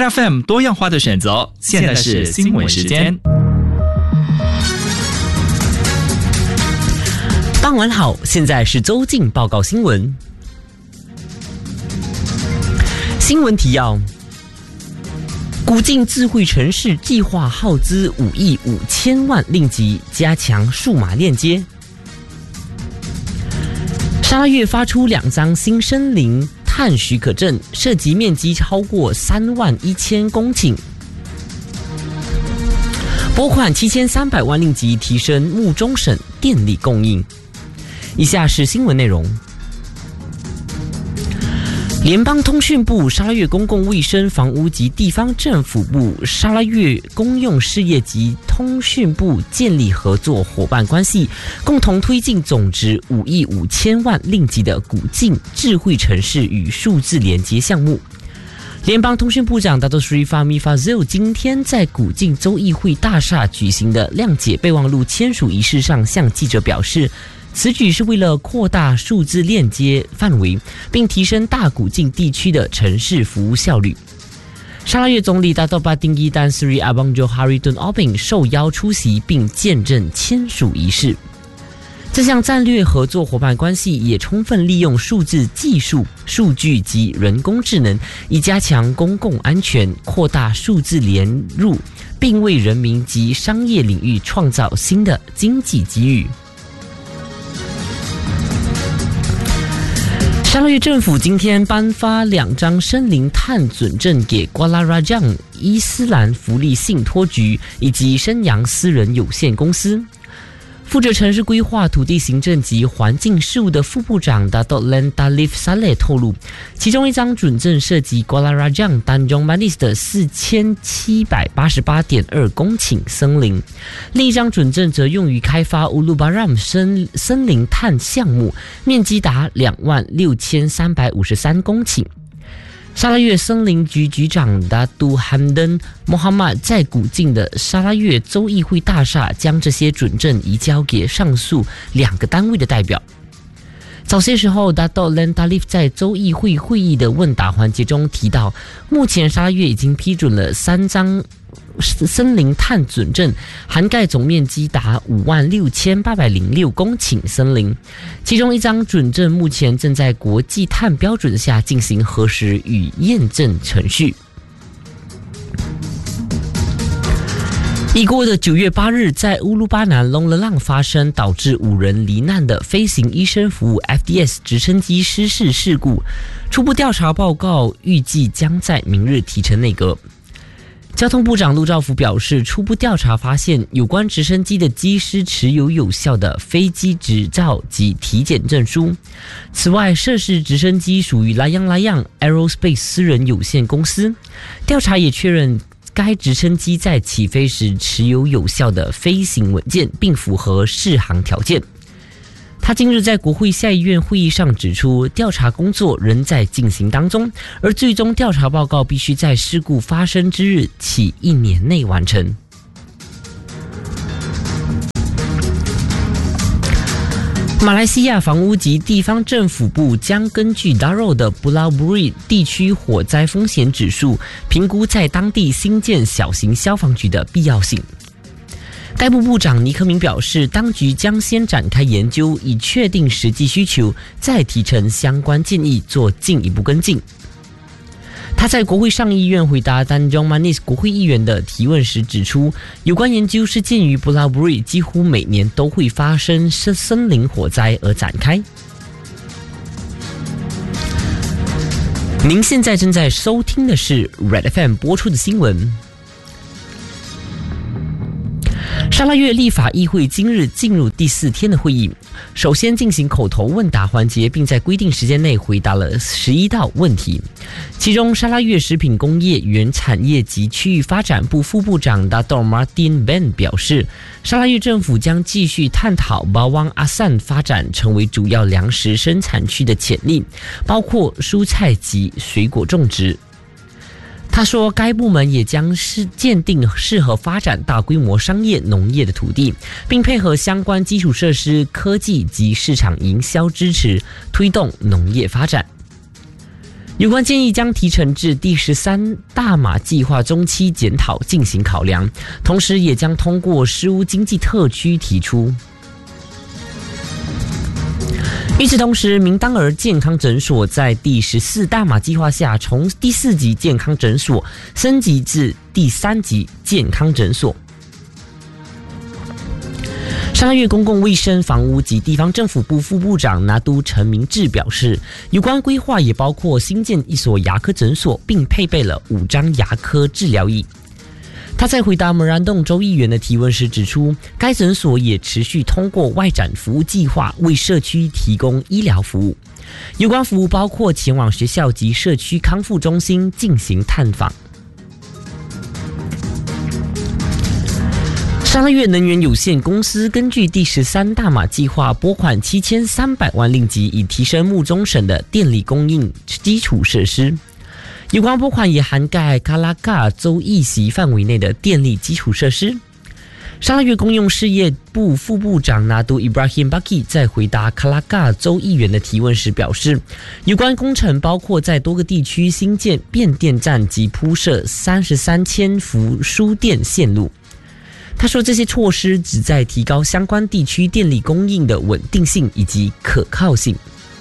Red FM 多样化的选择，现在是新闻时间。 傍晚好，现在是周进报告新闻。新闻提要：古晋智慧城市计划耗资5亿5千万令吉加强数码链接。沙拉越发出2张新森林碳许可证，涉及面积超过3万1千公顷。拨款7300万令吉提升木中省电力供应。以下是新闻内容。联邦通讯部、沙拉越公共卫生、房屋及地方政府部、沙拉越公用事业及通讯部建立合作伙伴关系，共同推进总值5亿5千万令吉的古晋智慧城市与数字连接项目。联邦通讯部长Dato Sri Fahmi Fadzil 今天在古晋州议会大厦举行的谅解备忘录签署仪式上向记者表示，此举是为了扩大数字链接范围，并提升大古晋地区的城市服务效率。沙拉越总理Dato Patinggi Tan Sri Abang Johari Tun Obing 受邀出席并见证签署仪式。这项战略合作伙伴关系也充分利用数字技术、数据及人工智能，以加强公共安全，扩大数字连入，并为人民及商业领域创造新的经济机遇。沙拉越政府今天颁发2张森林碳准证给瓜拉拉江伊斯兰福利信托局以及申阳私人有限公司。负责城市规划、土地行政及环境事务的副部长Dato' Len Talif Saleh 透露，其中1张准证涉及瓜拉拉江Tanjung Manis 的4788.2公顷森林，另1张准证则用于开发乌鲁巴让森林碳项目，面积达26353公顷。沙拉越森林局局长Datuk Hamdan Mohamad 在古晋的沙拉越州议会大厦将这些准证移交给上述2个单位的代表。早些时候，Dato' Len Talif 在州议会会议的问答环节中提到，目前沙拉越已经批准了3张森林碳准证，涵盖总面积达56806公顷森林，其中1张准证目前正在国际碳标准下进行核实与验证程序。已过的9月8日，在乌鲁巴南隆勒浪发生导致5人罹难的飞行医生服务 FDS 直升机失事事故，初步调查报告预计将在明日提呈内阁。交通部长陆兆福表示，初步调查发现，有关直升机的机师持有有效的飞机执照及体检证书。此外，涉事直升机属于Layang Aerospace 私人有限公司。调查也确认，该直升机在起飞时持有有效的飞行文件，并符合适航条件。他今日在国会下议院会议上指出，调查工作仍在进行当中，而最终调查报告必须在事故发生之日起1年内完成。马来西亚房屋及地方政府部将根据 Darul 的 Pulau Buri 地区火灾风险指数，评估在当地新建小型消防局的必要性。该部部长尼克明表示，当局将先展开研究，以确定实际需求，再提呈相关建议做进一步跟进。他在国会上议院回答Tanjung Manis 国会议员的提问时指出，有关研究是鉴于 Pulau Buri 几乎每年都会发生森林火灾而展开。您现在正在收听的是 Red FM 播出的新闻。沙拉越立法议会今日进入第4天的会议，首先进行口头问答环节，并在规定时间内回答了11道问题。其中，沙拉越食品工业原产业及区域发展部副部长Dato' Martin Ben 表示，沙拉越政府将继续探讨Bawang Asan 发展成为主要粮食生产区的潜力，包括蔬菜及水果种植。他说，该部门也将鉴定适合发展大规模商业农业的土地，并配合相关基础设施、科技及市场营销支持，推动农业发展。 有关建议将提呈至第13大马计划中期检讨进行考量，同时也将通过失污经济特区提出。与此同时，明当儿健康诊所在第14大马计划下，从第4级健康诊所升级至第3级健康诊所。沙拉越公共卫生、房屋及地方政府部副部长拿督陈明志表示，有关规划也包括新建一所牙科诊所，并配备了5张牙科治疗椅。他在回答莫然洞州议员的提问时指出，该诊所也持续通过外展服务计划为社区提供医疗服务，有关服务包括前往学校及社区康复中心进行探访。沙拉越能源有限公司根据第13大马计划拨款7300万令吉，以提升木中省的电力供应基础设施。有关拨款也涵盖卡拉嘎州议席范围内的电力基础设施。沙拉越公用事业部副部长拿督 Ibrahim Baki 在回答卡拉嘎州议员的提问时表示，有关工程包括在多个地区新建变电站及铺设33千伏输电线路。他说，这些措施旨在提高相关地区电力供应的稳定性以及可靠性。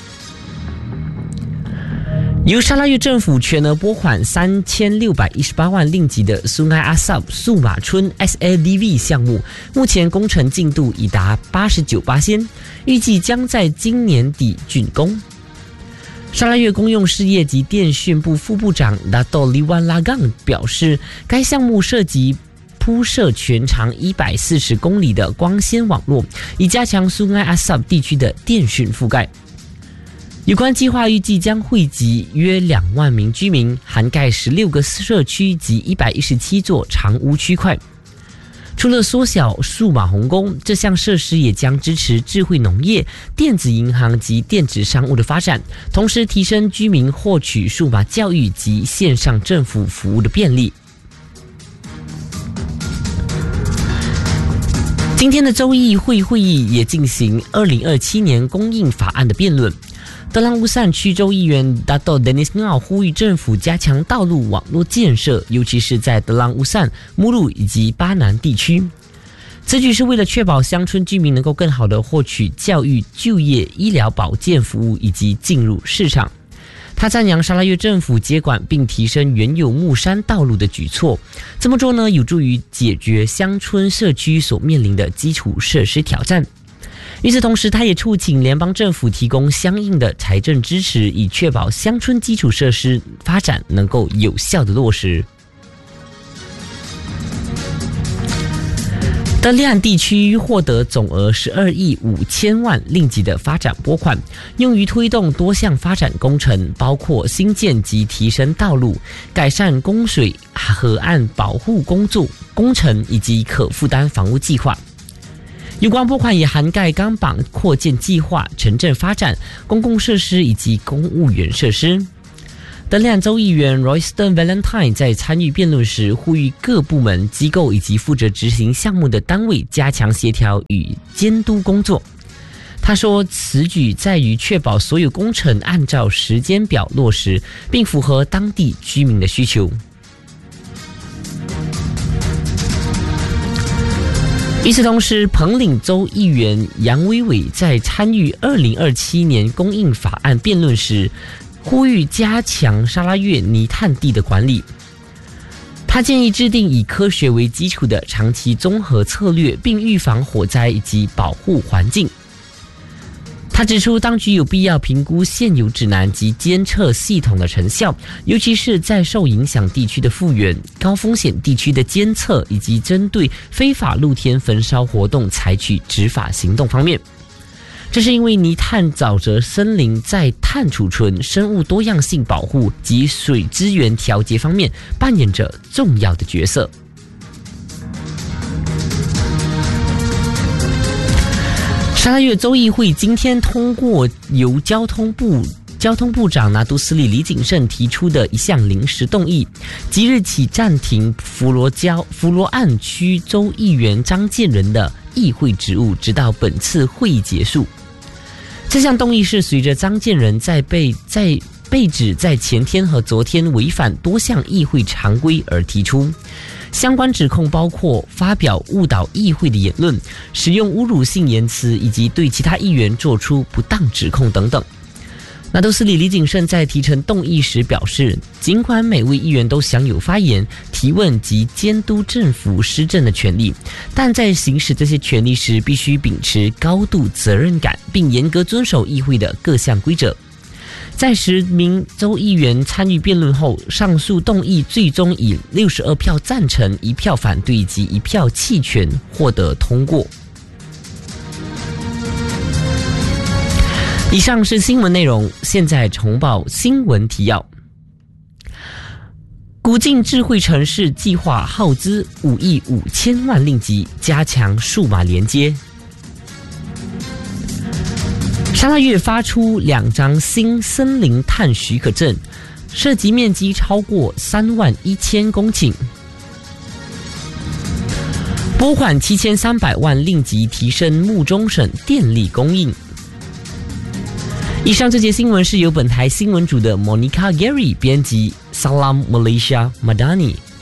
由沙拉越政府全额拨款3618万令吉的苏埃阿萨数码村 SADV 项目，目前工程进度已达89%，预计将在今年底竣工。沙拉越公用事业及电讯部副部长达多利万拉杠表示，该项目涉及铺设全长140公里的光纤网络，以加强苏埃阿萨地区的电讯覆盖。有关计划预计将惠及约2万名居民，涵盖16个社区及117座长屋区块。除了缩小数码鸿沟，这项设施也将支持智慧农业、电子银行及电子商务的发展，同时提升居民获取数码教育及线上政府服务的便利。今天的州议会会议也进行2027年供应法案的辩论。德朗乌散区州议员达多 Dennis Ngao 呼吁政府加强道路网络建设，尤其是在德朗乌散、穆鲁以及巴南地区。此举是为了确保乡村居民能够更好地获取教育、就业、医疗保健服务以及进入市场。他赞扬沙拉越政府接管并提升原有木山道路的举措，这么做呢，有助于解决乡村社区所面临的基础设施挑战。与此同时，他也促请联邦政府提供相应的财政支持，以确保乡村基础设施发展能够有效的落实。德利安地区获得总额12亿5千万令吉的发展拨款，用于推动多项发展工程，包括新建及提升道路、改善供水、河岸保护工程以及可负担房屋计划。有关拨款也涵盖钢板扩建计划、城镇发展、公共设施以及公务员设施。德利安州议员 Royston Valentine 在参与辩论时呼吁各部门、机构以及负责执行项目的单位加强协调与监督工作。他说，此举在于确保所有工程按照时间表落实，并符合当地居民的需求。与此同时，彭岭州议员杨威伟在参与2027年供应法案辩论时呼吁加强沙拉越泥炭地的管理。他建议制定以科学为基础的长期综合策略，并预防火灾以及保护环境。他指出，当局有必要评估现有指南及监测系统的成效，尤其是在受影响地区的复原、高风险地区的监测，以及针对非法露天焚烧活动采取执法行动方面。这是因为泥炭沼泽森林在碳储存、生物多样性保护及水资源调节方面扮演着重要的角色。沙拉越州议会今天通过由交通部长拿督斯里李景胜提出的一项临时动议，即日起暂停弗罗岸区州议员张建仁的议会职务，直到本次会议结束。这项动议是随着张建仁在被指在前天和昨天违反多项议会常规而提出。相关指控包括发表误导议会的言论、使用侮辱性言辞，以及对其他议员做出不当指控等等。纳豆斯里李景胜在提呈动议时表示，尽管每位议员都享有发言、提问及监督政府施政的权利，但在行使这些权利时必须秉持高度责任感，并严格遵守议会的各项规则。在10名州议员参与辩论后，上述动议最终以62票赞成、1票反对及1票弃权获得通过。以上是新闻内容，现在重报新闻提要。古晋智慧城市计划耗资5亿5千万令吉，加强数码连接。沙拉越发出2张新森林碳许可证，涉及面积超过31000公顷，拨款7300万令吉提升木中省电力供应。以上这节新闻是由本台新闻组的 Monica Gary 编辑 Salam Malaysia Madani